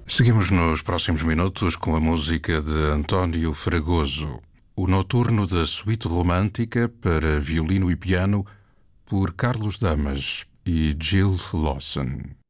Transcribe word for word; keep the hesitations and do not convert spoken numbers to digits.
Seguimos nos próximos minutos com a música de António Fragoso, o Noturno da Suíte Romântica para violino e piano, por Carlos Damas e Jill Lawson.